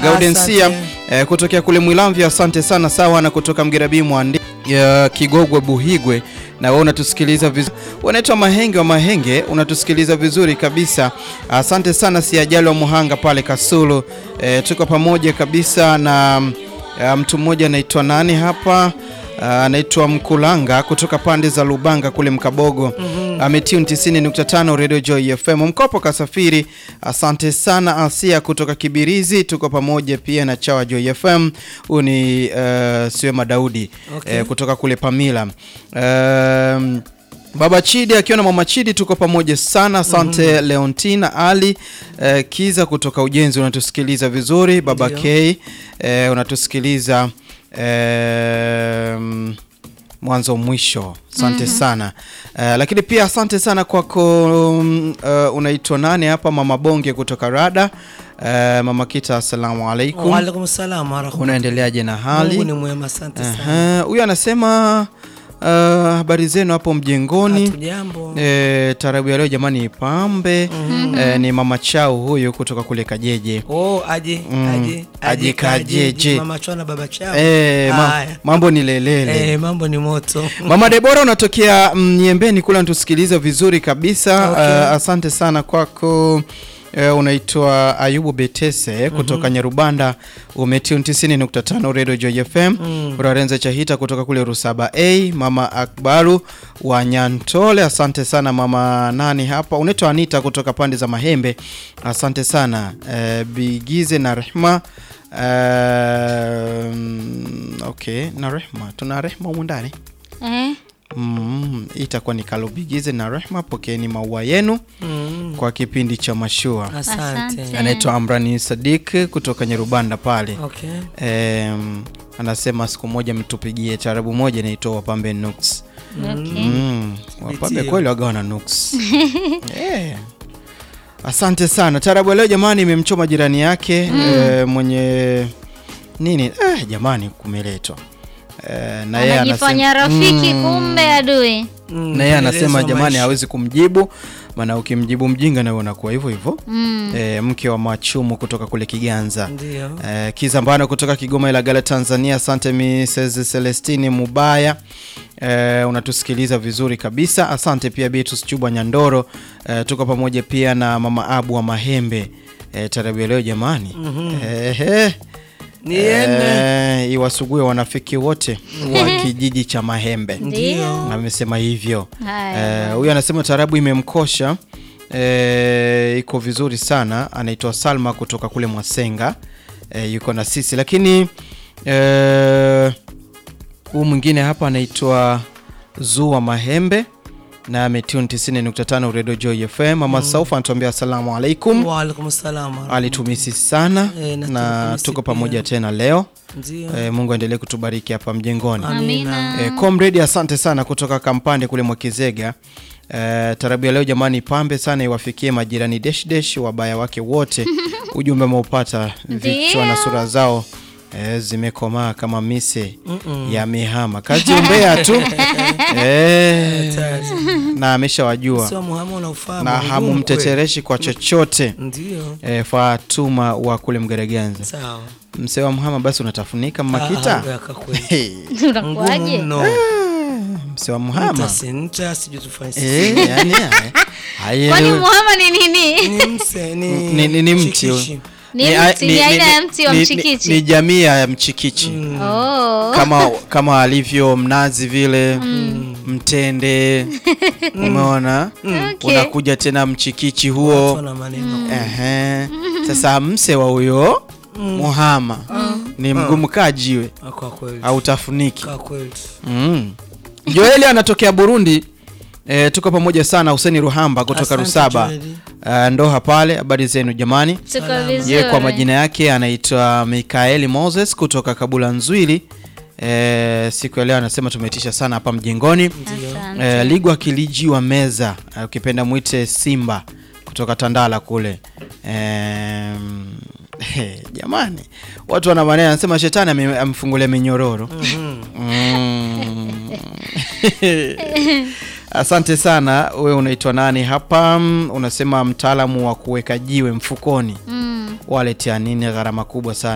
Gaudensia kutokea kule Mwilamvya, asante sana. Sawa na kutoka Mgerabi Mwandi Kigogwe Buhigwe, na wewe unatusikiliza vizuri. Unaitwa Mahenge wa Mahenge, unatusikiliza vizuri kabisa. Asante sana. Siajali wa Muhanga pale Kasulu, tuko pamoja kabisa. Na mtu mmoja anaitwa nani hapa, anaitwa Mkulanga kutoka pande za Lubanga kule Mkabogo. Ametune 90.5 Radio Joy FM. Mkopo kasafiri, asante sana. Asia kutoka Kibirizi, tuko pamoja pia na Chawa Joy FM. Uni Siwema Daudi kutoka kule Pamila. Baba Chidi akiwa na Mama Chidi, tuko pamoja sana. Asante. Leontina Ali Kiza kutoka Ujenzi, unatusikiliza vizuri. Baba K unatusikiliza mwanzo mwisho, asante sana. Lakini pia asante sana kwako. Unaitwa nani hapa? Mama Bonge kutoka Rada. Mama Kita, asalamu alaykum. Wa alaykum salaam wa rahmatullahi. Unaendeleaje na hali? Mungu ni mwema, asante sana. Huyu anasema habari zenu hapo mjengoni. Hatujambo. Tarabu ya leo jamani ipambe. Ni Mama Chao huyu kutoka kule Kajeje. Aje Kajeje. Mama Chao na Baba Chao. Mambo ni lelele. Mambo ni moto. Mama Debora unatokea Nyembeni kule, unatusikiliza vizuri kabisa. Asante sana kwako. Unaitwa Ayubu Betese kutoka Nyarubanda, umetune 90.5 Radio Joy FM. Urarenza Chahita kutoka kule Rusaba A. Mama Akbaru wa Nyantole, asante sana. Mama nani hapa, unaitwa Anita kutoka pande za Mahembe, asante sana. Bigize na Rehma. Okay, na Rehma, tuna Rehma humu ndani. Itakuwa ni Kalubigize na Rehma, pokeeni maua yenu kwa kipindi cha mashua. Asante. Anaitwa Amrani Sadik kutoka Nyarubanda pale. Anasema siku moja mtupigie tarabu moja inaitwa Wapambe Nux. Wapambe kweli wagawana Nux. Asante sana. Tarabu leo jamani imemchoma jirani yake mwenye nini jamani kumeletwa. Na yeye anajifanya rafiki kumbe adui. Na yeye anasema jamani hawezi kumjibu, maana ukimjibu mjinga na unakuwa hivyo hivyo. Mke wa Machumu kutoka kule Kiganza. Kizambano kutoka Kigoma Ilagala Tanzania, asante Mrs. Celestine Mubaya. Unatusikiliza vizuri kabisa. Asante pia Beatus Chubwa Nyandoro. Tuko pamoja pia na Mama Abu wa Mahembe. Tarabu leo jamani. Iwasugue wanafiki wote wa kijiji cha Mahembe. Ndio. Amesema hivyo. Huyu anasema tarabu imemkosha. Iko vizuri sana. Anaitwa Salma kutoka kule Mwasenga. Yuko na sisi. Lakini huyu mwingine hapa anaitwa Zuwa Mahembe na ametune 90.5 Radio Joy FM. Mama Saufa anatuambia asalamu alaykum. Wa alaykum salaam. Alitumisi sana na tuko pamoja tena leo. Mungu aendelee kutubariki hapa mjengoni. Amina. Comrade asante sana kutoka Kampande kule Mwakizega. Tarabu ya leo jamani pambe sana, iwafikie majirani dash wabaya wake wote. Ujumbe maupata, vichwa na sura zao zimekomaa kama mise ya mihama. Kazi umbea tu. Na ameshawajua. Sio Muhammad unafahamu. Na hamumtetereshi kwa chochote. Ndio. Fatuma wa kule Mgereganza. Sawa. Mzee wa Muhammad basi unatafunika Makita. Unakuaje? Mzee wa Muhammad. Sijui tufanye. Kwani Muhammad ni nini? Ni mti. Ni aina ya mti wa mchikichi. Ni jamii ya mchikichi. Kama alivyo mnazi vile, mtende. Umeona? Unakuja tena mchikichi huo. Sasa mse wa huyo Muhammad ni mgumu kajiwe. Kwa kweli. Au tafuniki. Kwa kweli. Joeli anatokea Burundi. Tuko pamoja sana. Huseni Ruhamba kutoka Rusaba. Ndoha pale, habari zenu jamani? Tuko vizuri. Yeye kwa majina yake anaitwa Mikaeli Moses kutoka Kabula Nzwili. Siku ya leo anasema tumetisha sana hapa mjengoni. Ligwa Kiliji wa Meza, ukipenda muite Simba kutoka Tandala kule. Jamani, watu wana maneno, anasema shetani amfungulia minyororo. Asante sana. Wewe unaitwa nani hapa? Unasema mtaalamu wa kuweka jiwe mfukoni. Wallet ya nini, gharama kubwa sana.